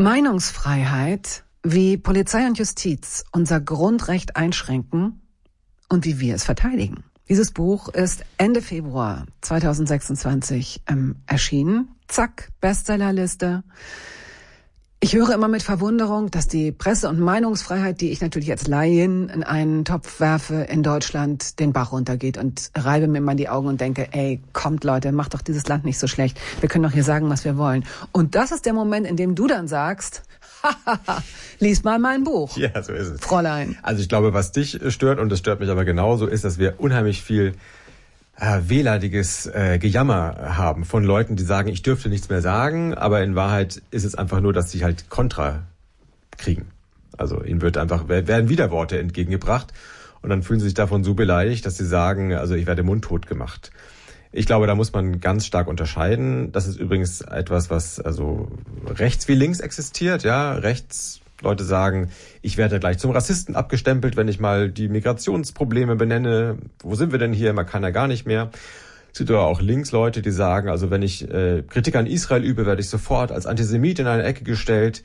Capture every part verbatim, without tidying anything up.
Meinungsfreiheit, wie Polizei und Justiz unser Grundrecht einschränken und wie wir es verteidigen. Dieses Buch ist Ende Februar zweitausendsechsundzwanzig ähm, erschienen. Zack, Bestsellerliste. Ich höre immer mit Verwunderung, dass die Presse- und Meinungsfreiheit, die ich natürlich als Laien in einen Topf werfe, in Deutschland den Bach runtergeht, und reibe mir immer die Augen und denke, ey, kommt Leute, macht doch dieses Land nicht so schlecht. Wir können doch hier sagen, was wir wollen. Und das ist der Moment, in dem du dann sagst, hahaha, lies mal mein Buch. Ja, so ist es. Fräulein. Also ich glaube, was dich stört, und das stört mich aber genauso, ist, dass wir unheimlich viel äh, wehleidiges äh, Gejammer haben von Leuten, die sagen, ich dürfte nichts mehr sagen, aber in Wahrheit ist es einfach nur, dass sie halt Kontra kriegen. Also ihnen wird einfach, werden Widerworte entgegengebracht und dann fühlen sie sich davon so beleidigt, dass sie sagen, also ich werde mundtot gemacht. Ich glaube, da muss man ganz stark unterscheiden. Das ist übrigens etwas, was also rechts wie links existiert. Ja, rechts Leute sagen, ich werde gleich zum Rassisten abgestempelt, wenn ich mal die Migrationsprobleme benenne. Wo sind wir denn hier? Man kann ja gar nicht mehr. Es gibt aber auch links Leute, die sagen, also wenn ich äh, Kritik an Israel übe, werde ich sofort als Antisemit in eine Ecke gestellt.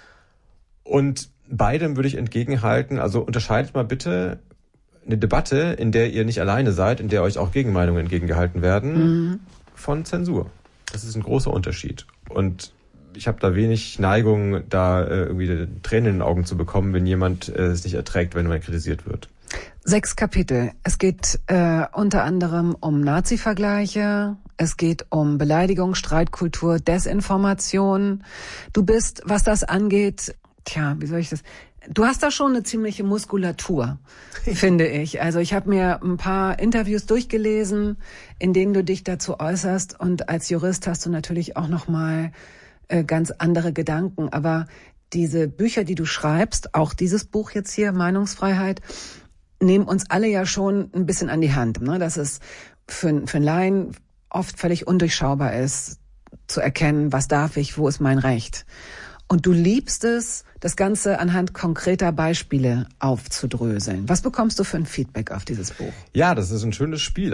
Und beidem würde ich entgegenhalten, also unterscheidet mal bitte eine Debatte, in der ihr nicht alleine seid, in der euch auch Gegenmeinungen entgegengehalten werden, mhm. von Zensur. Das ist ein großer Unterschied. Und ich habe da wenig Neigung, da äh, irgendwie Tränen in den Augen zu bekommen, wenn jemand äh, es nicht erträgt, wenn man kritisiert wird. Sechs Kapitel. Es geht äh, unter anderem um Nazi-Vergleiche, es geht um Beleidigung, Streitkultur, Desinformation. Du bist, was das angeht, tja, wie soll ich das... Du hast da schon eine ziemliche Muskulatur, finde ich. Also ich habe mir ein paar Interviews durchgelesen, in denen du dich dazu äußerst, und als Jurist hast du natürlich auch noch mal äh, ganz andere Gedanken. Aber diese Bücher, die du schreibst, auch dieses Buch jetzt hier, Meinungsfreiheit, nehmen uns alle ja schon ein bisschen an die Hand, ne? Dass es für, für einen Laien oft völlig undurchschaubar ist, zu erkennen, was darf ich, wo ist mein Recht. Und du liebst es, das Ganze anhand konkreter Beispiele aufzudröseln. Was bekommst du für ein Feedback auf dieses Buch? Ja, das ist ein schönes Spiel.